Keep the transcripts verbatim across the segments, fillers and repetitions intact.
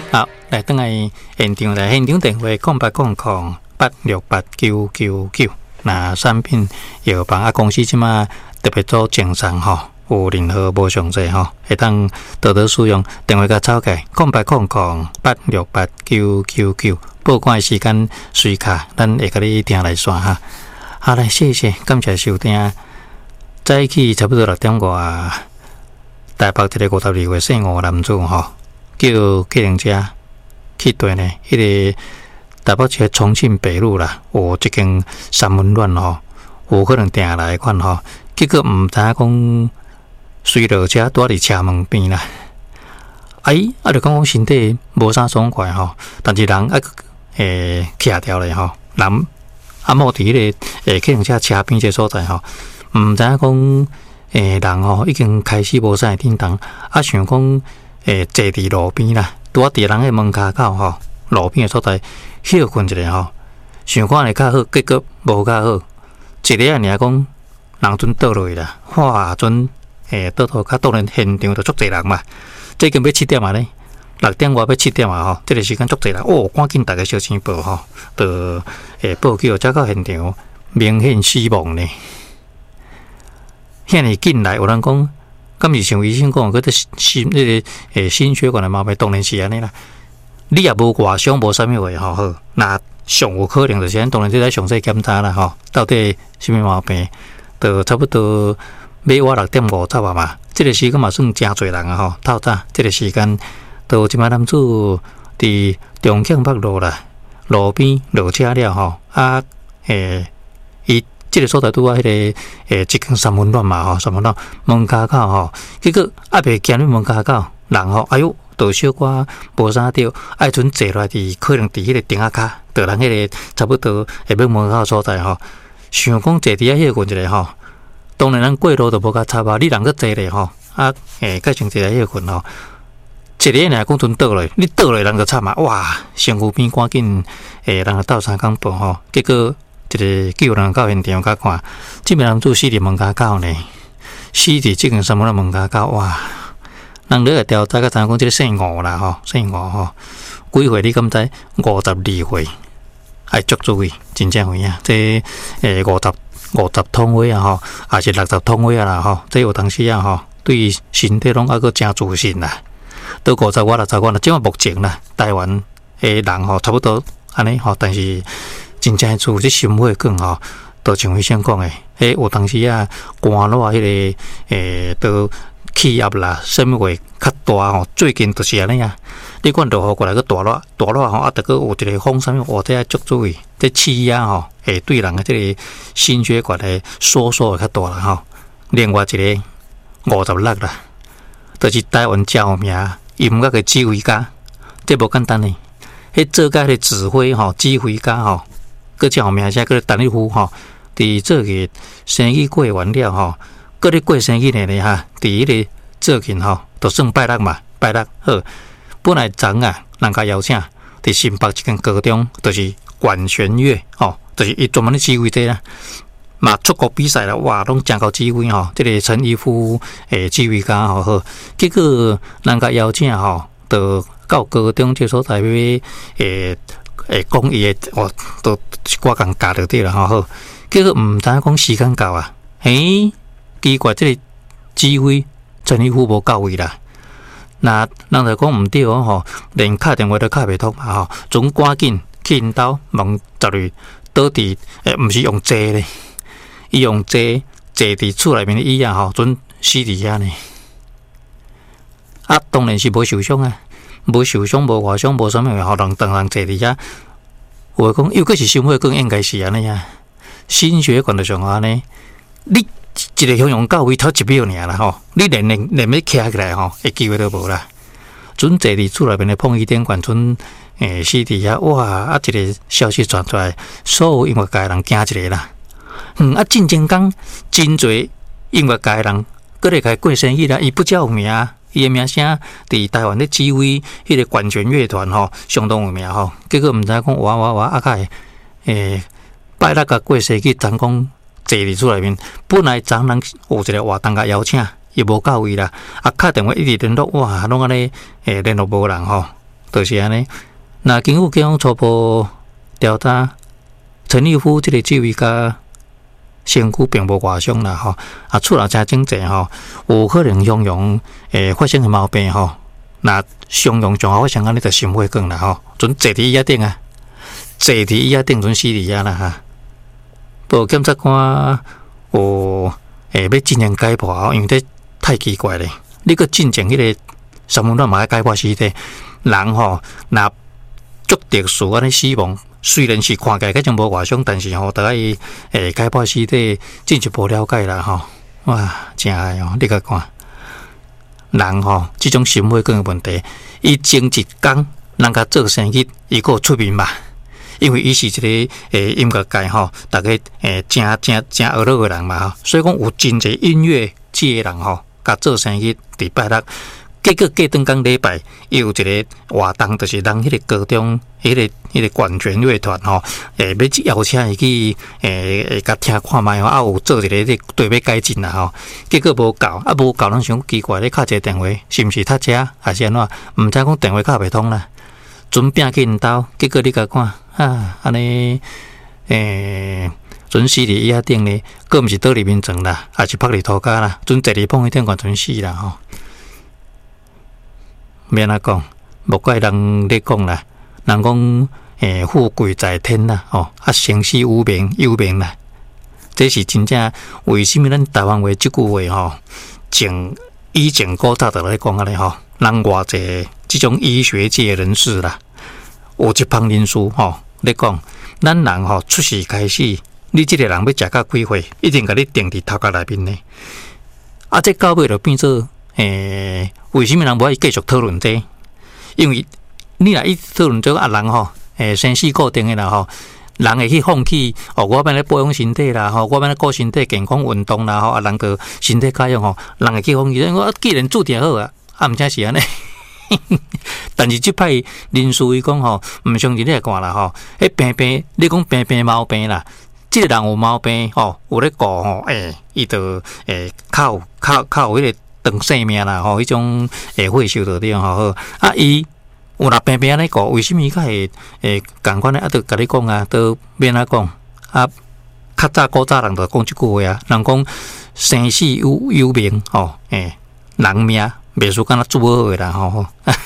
好，来等来现场来现场电话空八空空八六八九九九。那产品药房啊，公司即马特别做精商吼，有任何无详细吼，会当多多使用。电话甲抄起空八空空八六八九九九。报关的时间随卡，咱会甲你听来算哈。好来，谢谢，感谢收听。早起差不多六点外，台北一个五十二岁姓吴男子吼，叫计程车去对呢，迄、那个台北一个重庆北路啦，有一间三温暖吼，有可能订来款吼，结果毋知影讲随落车住伫车门边啦。哎，啊，就讲讲身体无啥爽快吼，但是人啊，诶，徛掉咧吼，人啊，莫伫迄个诶，计程车车边这所在吼，毋知影讲诶，人吼已经开始无啥叮当，啊，想讲诶，坐伫路边啦，拄啊伫人诶门骹口吼，路边诶所在休困一下吼，想看会较好，结果无较好，一个啊，尔讲人阵倒落去啦，哇，阵诶，倒倒较当然现场就足侪人嘛。这已经要七点啊咧，六点外要七点啊吼，这个时间足侪啦，哦，赶紧大家小心报吼，就诶报叫才到现场，明显死亡呢。遐尼紧来，有人讲，敢是像医生讲，嗰啲心那个诶心血管的毛病，当然是安尼啦。你也无外伤，无啥物话吼好，那上有可能就是咱当然就在详细检查啦吼，到底什么毛病，就差不多要我六点五十啊嘛。这个时间嘛算真侪人啊吼，透早这个时间，到即摆男子伫中庆北路啦，路边落车了吼，啊诶，伊即个所在拄啊迄个诶，一间三温暖嘛吼，三温暖门骹口吼，结果啊袂行入门骹口，人吼，哎哟，都小可无啥着，爱阵坐落伫可能伫迄个顶仔骹，着人迄个差不多下尾门口所在吼，想讲坐伫遐歇困一下吼。当然，咱过路就无甲插啊，你人个坐咧吼，啊，诶，改成一个迄困吼，一个若讲阵倒落，你倒落人就插嘛，哇，身躯边赶紧诶，人就斗相共报吼，结果一个救人到现场甲看，即名男子死伫门骹口呢，死伫即间什么门骹口，哇，人咧调查甲知影讲即个姓吴啦吼，姓吴吼，几岁你敢知？五十二岁，爱足注意，真正有影，即诶五十。五十通位啊吼，还是六十通位啊啦吼，这有当时啊吼，对身体拢还佫真自信啦。到五十我六十我啦，即马目前啦，台湾诶人吼差不多安尼吼，但是真正做即心血管吼，都像医生讲诶，迄有当时啊肝热迄个诶都气压啦，什么话较大吼，最近就是安尼啊。你看落雨过来个大热，大热吼啊，得个有一个风啥物，哇，这要足注意，这气压吼，会对人的这个心血管的收缩会较大啦吼。另外一个五十六啦，就是台湾真有名音乐的指挥家，这无简单呢。迄做甲迄个指挥吼，指挥家吼，佫真有名，写佫陈立夫吼，伫做个生意过完了吼，佫咧过生意呢咧哈，伫迄个做紧吼，就算拜六嘛，拜六好。本来昨啊，人家邀请伫新北一间高中，就是管弦乐吼，就是伊专门咧指挥这啦。嘛出国比赛啦，哇，拢真够指挥吼。这个陈义夫诶指挥家吼好，结果人家邀请吼，就到高中这所在要诶诶讲伊诶，哦，都一寡工教着对啦吼好。结果毋知影讲时间到啊，诶，奇怪，这个指挥陈义夫无到位啦。那人就讲毋对哦吼，连敲电话都敲袂通嘛吼，总赶紧去因兜问十里倒伫诶，毋是用坐咧，伊用坐坐伫厝内面的椅啊吼，准死伫遐呢。啊，当然是无受伤啊，无受伤，无外伤，无啥物吼，人当人坐伫遐。我讲，又个是心血管应该是安尼啊，心血管就上安尼，你。一个向阳到位头一秒尔啦吼，你连连连要徛起来吼，一机会都无啦。准坐伫厝内面的碰伊电管，准诶死伫遐哇！啊，一个消息传出来，所有音乐界人惊一个啦。嗯，啊，进前讲真侪音乐界人，搁咧开过生意啦，伊不叫有名，伊的名声伫台湾咧指挥迄个管弦乐团吼，相当有名吼。结果毋知讲哇哇哇啊，个诶拜六甲过生意，咱讲。坐伫厝内面，本来昨人有一个活动甲邀请，伊无到位啦。啊，敲电话一直联络，哇，拢安尼诶联络无人吼。 就是安尼。那经过警方初步调查，陈立夫这个这位甲身躯并无外伤啦吼，啊厝内真整齐吼，有可能相容诶发生诶毛病吼。那相容状况发生安尼就心血管啦吼，准坐伫椅仔顶啊，坐伫椅仔顶准死伫遐啦哈。不过检察官有诶要进行解剖吼，因为这太奇怪咧，你个进前迄个三分钟嘛要解剖尸体，人吼若足特殊安尼死亡。虽然是看起来较像无外伤，但是吼，得爱诶解剖尸体进一步了解啦吼。哇，真诶哦！你甲看，人吼即种心血管诶问题，伊前一工人甲做生意，伊个出面嘛。因为伊是一个诶音乐界吼，大家诶真真真娱乐诶人嘛吼，所以讲有真侪音乐界诶人吼，甲做生意伫拜六。结果过顿工礼拜，又有一个活动，就是人迄个高中迄、那个迄、那个管弦乐团吼，诶，要邀请伊去诶诶，甲听看卖吼，啊有做一个咧对要改进啦吼。结果无够，啊无够，咱想奇怪，咧敲一个电话，是毋是他家还是安怎？毋知讲电话敲袂通啦，准拼去因兜，结果你甲看啊，安尼诶，准死伫椅仔顶咧，佫毋是倒入面床啦，还是拍伫涂骹啦，准坐伫碰迄顶悬准死啦吼。免安讲，无怪人咧讲啦，人讲诶，富贵在天啦，哦，啊，生死有命有命啦，这是真正。为什么咱台湾话即句话吼，前以前古早就咧讲安尼吼，人偌济即种医学界人士啦，有一帮人士吼咧讲，咱人吼出世开始，你即个人要食到几岁，一定甲你定伫头壳内面咧，啊，这到尾就变做。诶，为什么人无爱继续讨论这？因为你若一讨论这个啊，人吼，诶，生死固定的啦吼，人会去放弃哦，我要来保养身体啦吼，我要来顾身体健康运动啦吼，啊，人个身体加养吼，人会去放弃。我既然注定好啊，啊，毋正是安尼。但是即派人士伊讲吼，毋相信你来看啦吼，迄病病，你讲病病毛病啦。即个人有毛病吼，有咧顾吼，诶，伊就诶，较有较较有迄个。长生命啦，吼，迄种诶会受到啲吼好，啊伊有若病病安尼讲，为什么伊较会诶共款咧？啊，都甲你讲啊，都免啊讲啊，较早古早人就讲即句话啊，人讲生死有有命吼，诶，人命袂输敢若做好诶啦吼。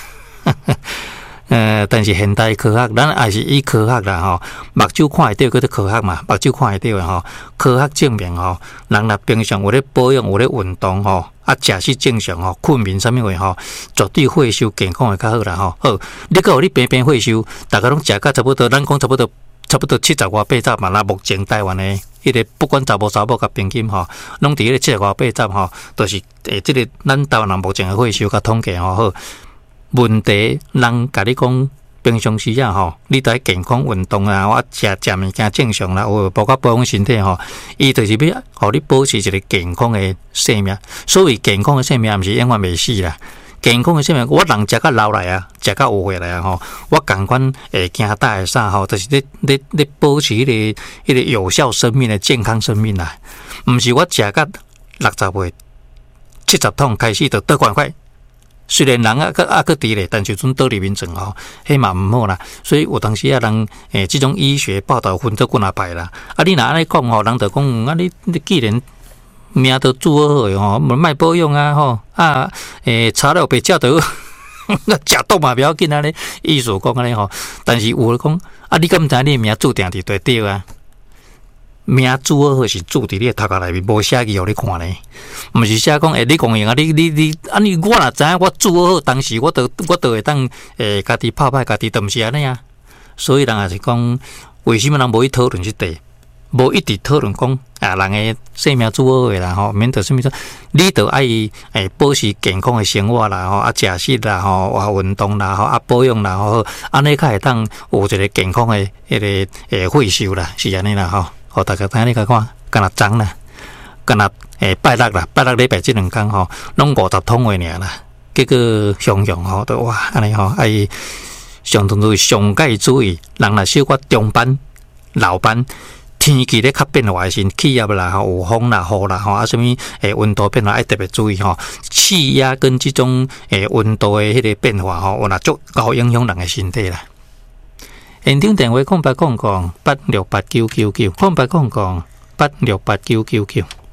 呃，但是现代科学，咱也是以科学啦吼，目睭看会到，嗰啲科学嘛，目睭看会到诶吼，科学证明吼，人若平常有咧保养，有咧运动吼，啊，食食正常吼，困眠啥物话吼，绝对血收健康会较好啦吼。好，你讲你平平血收，大家拢食甲差不多，咱讲差不多，差不多七十外八十嘛。那目前台湾诶，迄个不管查某查某甲平均吼，拢伫迄个七十外八十吼，都是诶，即个咱台湾人目前诶血收甲统计吼好。问题，人甲你讲，平常时啊吼，你在健康运动啊，我食食物件正常啦，有包括保养身体吼，伊就是要互你保持一个健康的生命。所谓健康的生命，毋是永远袂死啦。健康的生命，我人食到老来啊，食到有岁来啊吼，我共款诶，惊大诶啥吼，就是咧咧咧保持迄、那个迄、那个有效生命的健康生命啦。毋是我食到六十岁、七十桶开始就倒快快。虽然人啊个啊个低咧，但是阵倒入面床吼，迄嘛毋好啦。所以有当时啊，人诶，即种医学报道分做几啊派啦。啊，你若安尼讲吼，人就讲啊，你你既然命都做好诶吼，无卖保养啊吼啊，诶，查了白食着，食毒嘛不要紧啊咧。意思讲安尼吼，但是有讲啊，你敢毋知你命注定伫对对啊？命做好是注伫你头壳内面，无写字互你看咧。毋是写讲，诶、欸，你讲用啊，你你你，啊你我若知影我做好，当时我都我都会当诶，家己拍拍家己，都毋是安尼啊。所以人也是讲，为什么人无去讨论即块？无一直讨论讲啊，人诶生命做好诶啦吼，免得什么说，你着爱诶保持健康诶生活啦吼，啊食食啦吼，啊运动啦吼，啊保养啦吼，安尼较会当有一个健康诶迄个诶血收啦，是安尼啦吼。互大家睇你甲看，干那脏啦，干那诶拜六啦，拜六礼拜即两工吼，拢五十桶诶尔啦。结果常用吼，都哇安尼吼，哎，上当注意上界注意，人若小可中班、老班， 天气咧较变化时，气压啦、吼有风啦、雨啦、吼啊，什么诶温度变化，爱特别注意吼。气压跟这种诶温度诶迄个变化吼，有若足够影响人诶身体啦。现场电话空八空空八六八九九九，空八空空八六八九九九。